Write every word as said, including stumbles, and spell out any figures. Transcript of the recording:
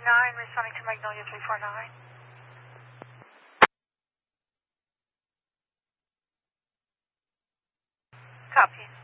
nine, responding to Magnolia three four nine. Copy.